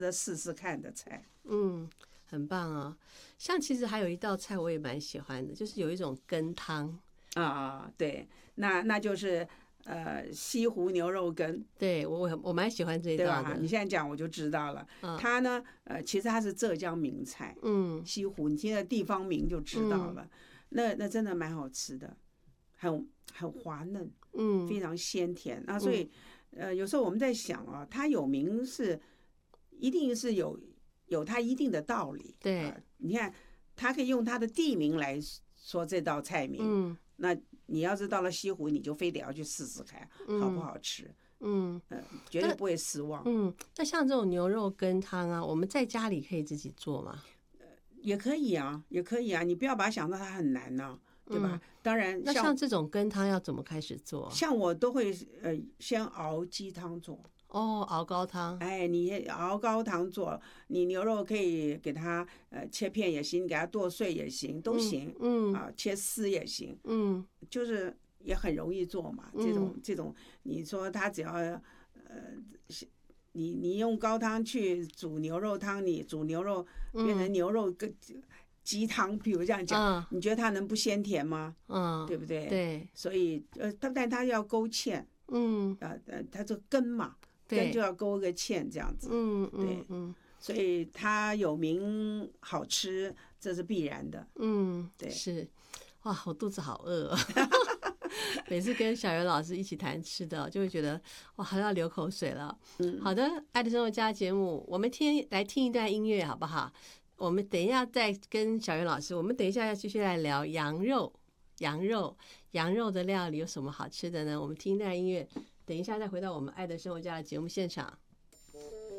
的试试看的菜。 很棒啊！像其实还有一道菜我也蛮喜欢的，就是有一种羹汤啊，对，那就是西湖牛肉羹。 对，我蛮喜欢这一道的。 对吧？你现在讲我就知道了。它呢，其实它是浙江名菜。西湖，你听的地方名就知道了。那真的蛮好吃的，很滑嫩，非常鲜甜。那所以，有时候我们在想啊，它有名是一定是有它一定的道理。 对， 你看，它可以用它的地名来说这道菜名。那你要是到了西湖，你就非得要去试试看，好不好吃。绝对不会失望。 那像这种牛肉羹汤啊，我们在家里可以自己做吗？ 也可以啊，也可以啊。你不要把它想到它很难呢，对吧？当然， 那像这种羹汤要怎么开始做？ 像我都会先熬鸡汤做。 熬高汤。 你熬高汤做，你牛肉可以给它切片也行，你给它剁碎也行，都行。切丝也行。就是也很容易做嘛。这种，你说它只要你用高汤去煮牛肉汤，你煮牛肉变成牛肉鸡汤，比如这样讲，你觉得它能不鲜甜吗？对不对？ 对。 所以但它要勾芡。它这根嘛，根就要勾个芡这样子。对。所以它有名好吃，这是必然的。对。 是。哇，我肚子好饿。每次跟小袁老师一起谈吃的，就会觉得哇，还要流口水了。好的，爱的生活家节目，我们来听一段音乐好不好？我们等一下再跟小袁老师，我们等一下要继续来聊羊肉的料理有什么好吃的呢？我们听一段音乐，等一下再回到我们爱的生活家的节目现场。